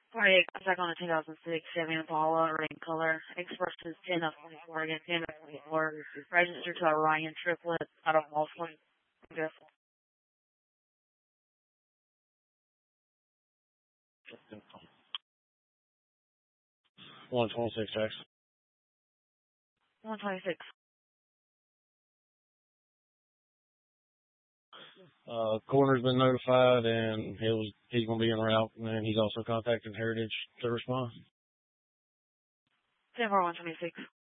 Alright, back on a 2006 Chevy Impala, red color. Expresses 10 of 24 again, 10 of 24. Registered to a Ryan triplet out of Walford. Yes. 126X. 126. Coroner's been notified, and he's going to be en route, and he's also contacted Heritage to respond. 10-4-126.